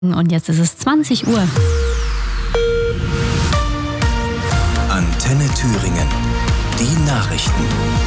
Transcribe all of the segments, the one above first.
Und jetzt ist es 20 Uhr. Antenne Thüringen. Die Nachrichten.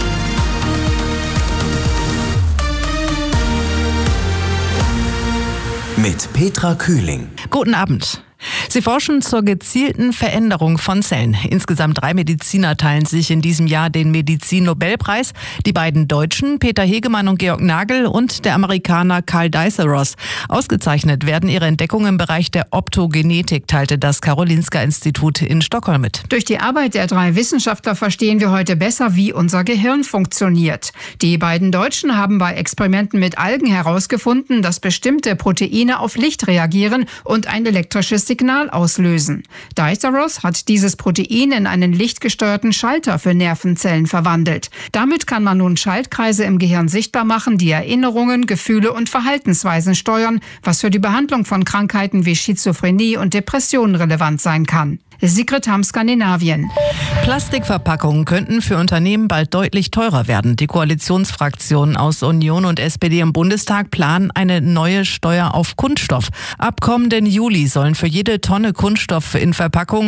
Mit Petra Kühling. Guten Abend. Sie forschen zur gezielten Veränderung von Zellen. Insgesamt 3 Mediziner teilen sich in diesem Jahr den Medizin-Nobelpreis. Die beiden Deutschen, Peter Hegemann und Georg Nagel, und der Amerikaner Karl Diceros. Ausgezeichnet werden ihre Entdeckungen im Bereich der Optogenetik, teilte das Karolinska-Institut in Stockholm mit. Durch die Arbeit der 3 Wissenschaftler verstehen wir heute besser, wie unser Gehirn funktioniert. Die beiden Deutschen haben bei Experimenten mit Algen herausgefunden, dass bestimmte Proteine auf Licht reagieren und ein elektrisches Signal auslösen. Diceros hat dieses Protein in einen lichtgesteuerten Schalter für Nervenzellen verwandelt. Damit kann man nun Schaltkreise im Gehirn sichtbar machen, die Erinnerungen, Gefühle und Verhaltensweisen steuern, was für die Behandlung von Krankheiten wie Schizophrenie und Depressionen relevant sein kann. Sigrid Hamm, Skandinavien. Plastikverpackungen könnten für Unternehmen bald deutlich teurer werden. Die Koalitionsfraktionen aus Union und SPD im Bundestag planen eine neue Steuer auf Kunststoff. Ab kommenden Juli sollen für jede Tonne Kunststoff in Verpackungen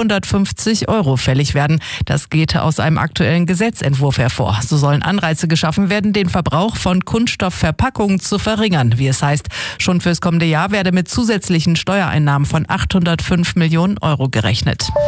550 € fällig werden. Das geht aus einem aktuellen Gesetzentwurf hervor. So sollen Anreize geschaffen werden, den Verbrauch von Kunststoffverpackungen zu verringern. Wie es heißt, schon fürs kommende Jahr werde mit zusätzlichen Steuereinnahmen von 805 Millionen € gerechnet.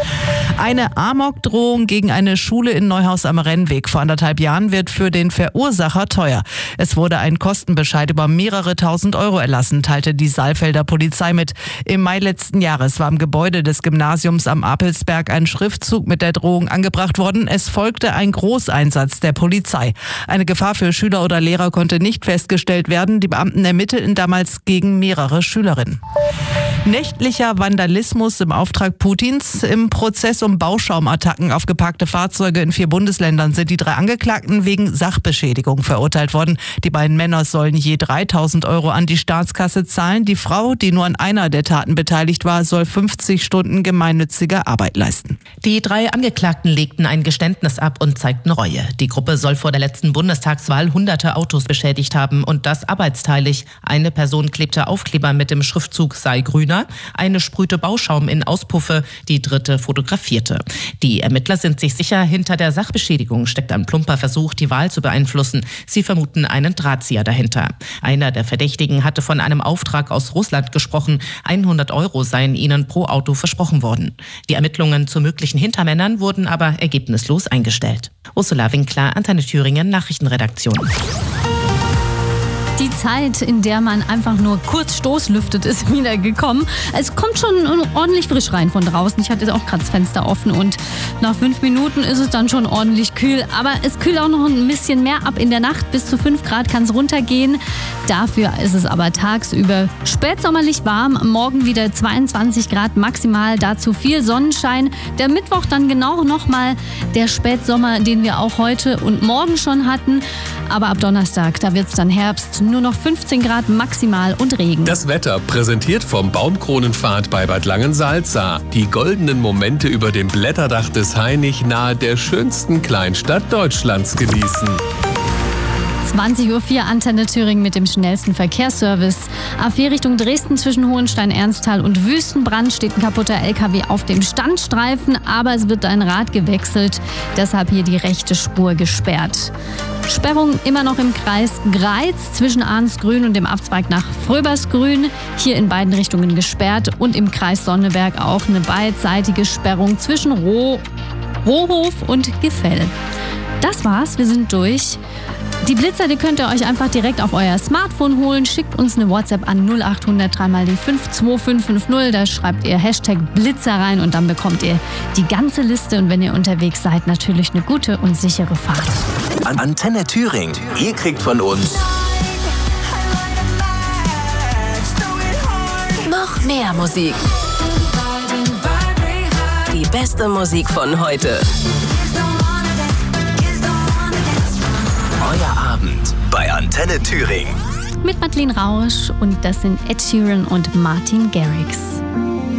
Eine Amokdrohung gegen eine Schule in Neuhaus am Rennweg vor 1,5 Jahren wird für den Verursacher teuer. Es wurde ein Kostenbescheid über mehrere tausend € erlassen, teilte die Saalfelder Polizei mit. Im Mai letzten Jahres war im Gebäude des Gymnasiums am Apelsberg ein Schriftzug mit der Drohung angebracht worden. Es folgte ein Großeinsatz der Polizei. Eine Gefahr für Schüler oder Lehrer konnte nicht festgestellt werden. Die Beamten ermittelten damals gegen mehrere Schülerinnen. Nächtlicher Vandalismus im Auftrag Putins. Im Prozess um Bauschaumattacken auf geparkte Fahrzeuge in 4 Bundesländern sind die 3 Angeklagten wegen Sachbeschädigung verurteilt worden. Die beiden Männer sollen je 3.000 € an die Staatskasse zahlen. Die Frau, die nur an einer der Taten beteiligt war, soll 50 Stunden gemeinnützige Arbeit leisten. Die 3 Angeklagten legten ein Geständnis ab und zeigten Reue. Die Gruppe soll vor der letzten Bundestagswahl hunderte Autos beschädigt haben und das arbeitsteilig. Eine Person klebte Aufkleber mit dem Schriftzug "Sei grüner", eine sprühte Bauschaum in Auspuffe, die dritte fotografierte. Die Ermittler sind sich sicher, hinter der Sachbeschädigung steckt ein plumper Versuch, die Wahl zu beeinflussen. Sie vermuten einen Drahtzieher dahinter. Einer der Verdächtigen hatte von einem Auftrag aus Russland gesprochen. 100 € seien ihnen pro Auto versprochen worden. Die Ermittlungen zu möglichen Hintermännern wurden aber ergebnislos eingestellt. Ursula Winkler, Antenne Thüringen, Nachrichtenredaktion. Die Zeit, in der man einfach nur kurz Stoßlüftet, ist wieder gekommen. Es kommt schon ordentlich frisch rein von draußen. Ich hatte jetzt auch gerade das Fenster offen und nach 5 Minuten ist es dann schon ordentlich kühl. Aber es kühlt auch noch ein bisschen mehr ab in der Nacht. Bis zu 5 Grad kann es runtergehen. Dafür ist es aber tagsüber spätsommerlich warm. Morgen wieder 22 Grad maximal, dazu viel Sonnenschein. Der Mittwoch dann genau nochmal der Spätsommer, den wir auch heute und morgen schon hatten. Aber ab Donnerstag, da wird es dann Herbst. Nur noch 15 Grad maximal und Regen. Das Wetter präsentiert vom Baumkronenpfad bei Bad Langensalza. Die goldenen Momente über dem Blätterdach des Hainich nahe der schönsten Kleinstadt Deutschlands genießen. 20.04 Uhr, Antenne Thüringen mit dem schnellsten Verkehrsservice. A4 Richtung Dresden zwischen Hohenstein-Ernsthal und Wüstenbrand steht ein kaputter LKW auf dem Standstreifen, aber es wird ein Rad gewechselt, deshalb hier die rechte Spur gesperrt. Sperrung immer noch im Kreis Greiz zwischen Arnsgrün und dem Abzweig nach Fröbersgrün. Hier in beiden Richtungen gesperrt und im Kreis Sonneberg auch eine beidseitige Sperrung zwischen Rohof und Gefell. Das war's, wir sind durch. Die Blitzer, die könnt ihr euch einfach direkt auf euer Smartphone holen. Schickt uns eine WhatsApp an 0800 3 mal die 52550. Da schreibt ihr Hashtag Blitzer rein und dann bekommt ihr die ganze Liste. Und wenn ihr unterwegs seid, natürlich eine gute und sichere Fahrt. Antenne Thüringen. Ihr kriegt von uns noch mehr Musik. Die beste Musik von heute. Euer Abend bei Antenne Thüringen. Mit Madeleine Rausch und das sind Ed Sheeran und Martin Garrix.